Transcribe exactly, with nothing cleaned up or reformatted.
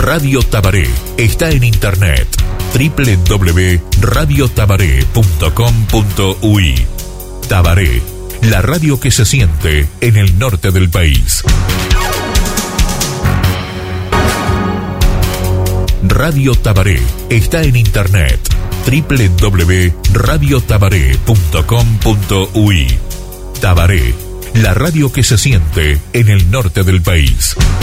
Radio Tabaré está en internet doble u doble u doble u punto radio tabaré punto com punto u y. Tabaré, la radio que se siente en el norte del país. Radio Tabaré está en internet doble u doble u doble u punto radio tabaré punto com punto u y. Tabaré, la radio que se siente en el norte del país.